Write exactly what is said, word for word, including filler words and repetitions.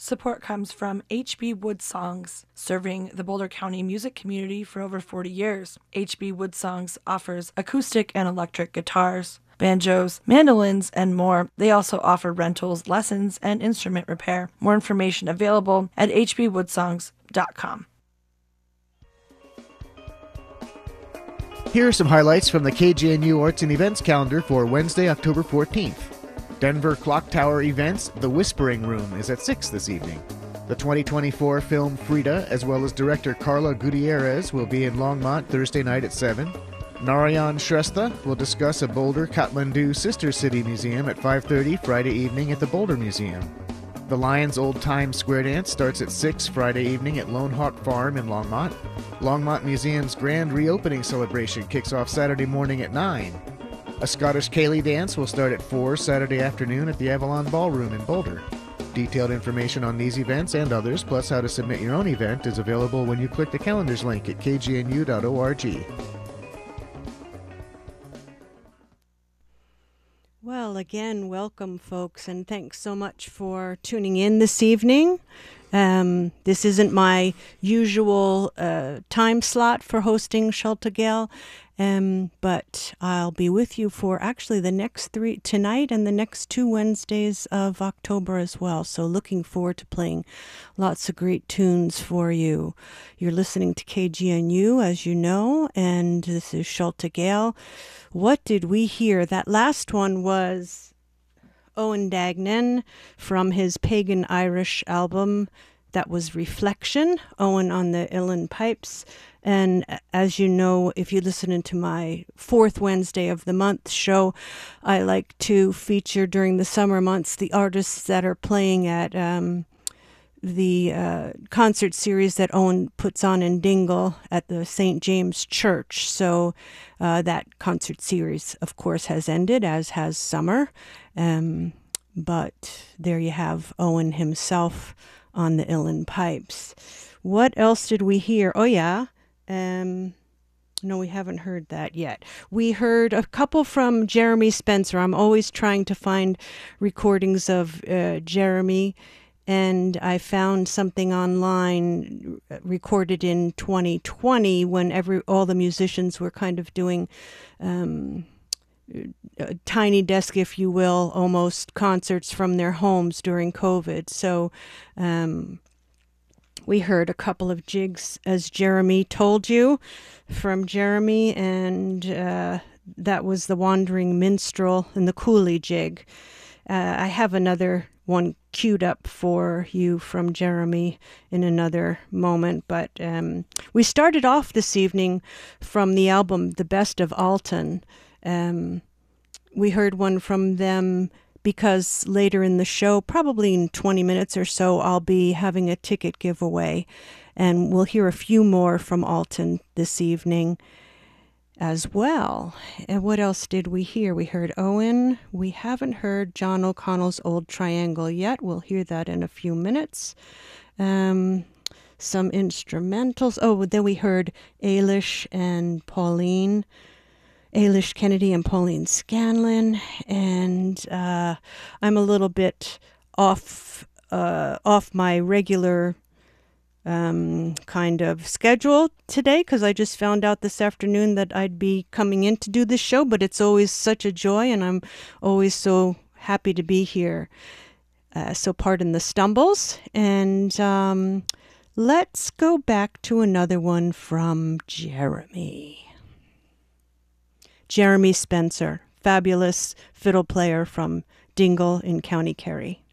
Support comes from H B Wood Songs, serving the Boulder County music community for over forty years. H B Wood Songs offers acoustic and electric guitars, banjos, mandolins, and more. They also offer rentals, lessons, and instrument repair. More information available at h b wood songs dot com. Here are some highlights from the K G N U Arts and Events calendar for Wednesday, October fourteenth. Denver Clock Tower Events The Whispering Room is at six this evening. The twenty twenty-four film Frida, as well as director Carla Gutierrez, will be in Longmont Thursday night at seven. Narayan Shrestha will discuss a Boulder Kathmandu Sister City Museum at five thirty Friday evening at the Boulder Museum. The Lions Old Time Square Dance starts at six Friday evening at Lone Hawk Farm in Longmont. Longmont Museum's grand reopening celebration kicks off Saturday morning at nine. A Scottish Ceilidh dance will start at four Saturday afternoon at the Avalon Ballroom in Boulder. Detailed information on these events and others, plus how to submit your own event, is available when you click the calendars link at k g n u dot org. Well, again, welcome, folks, and thanks so much for tuning in this evening. Um, this isn't my usual uh, time slot for hosting Shelta Gale, um, but I'll be with you for actually the next three, tonight and the next two Wednesdays of October as well. So looking forward to playing lots of great tunes for you. You're listening to K G N U, as you know, and this is Shelta Gale. What did we hear? That last one was Owen Dagnan from his Pagan Irish album that was Reflection, Owen on the uilleann pipes. And as you know, if you listen into my fourth Wednesday of the month show, I like to feature during the summer months the artists that are playing at um, the uh, concert series that Owen puts on in Dingle at the Saint James Church. So uh, that concert series, of course, has ended, as has summer. Um, but there you have Owen himself on the uilleann pipes. What else did we hear? Oh, yeah. Um, no, we haven't heard that yet. We heard a couple from Jeremy Spencer. I'm always trying to find recordings of uh, Jeremy, and I found something online recorded in twenty twenty when every all the musicians were kind of doing um, a tiny desk, if you will, almost concerts from their homes during COVID. So um, we heard a couple of jigs, as Jeremy told you, from Jeremy, and uh, that was the Wandering Minstrel and the Cooley jig. Uh, I have another one queued up for you from Jeremy in another moment, but um, we started off this evening from the album The Best of Alton. Um, we heard one from them because later in the show, probably in twenty minutes or so, I'll be having a ticket giveaway, and we'll hear a few more from Alton this evening as well. And what else did we hear? We heard Owen. We haven't heard John O'Connell's Old Triangle yet. We'll hear that in a few minutes. Um, some instrumentals. Oh, then we heard Ailish and Pauline. Ailish Kennedy and Pauline Scanlon. And uh, I'm a little bit off, uh, off my regular Um, kind of schedule today, because I just found out this afternoon that I'd be coming in to do this show, but it's always such a joy, and I'm always so happy to be here. Uh, so pardon the stumbles, and um, let's go back to another one from Jeremy. Jeremy Spencer, fabulous fiddle player from Dingle in County Kerry.